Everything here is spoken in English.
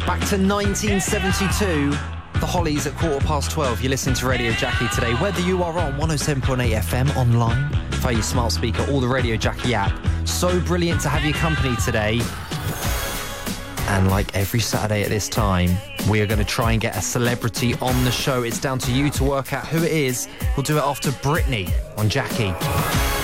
Back to 1972. The Hollies at 12:15. You're listening to Radio Jackie today. Whether you are on 107.8 FM online, via your smart speaker, or the Radio Jackie app. So brilliant to have your company today. And like every Saturday at this time, we are going to try and get a celebrity on the show. It's down to you to work out who it is. We'll do it after Britney on Jackie.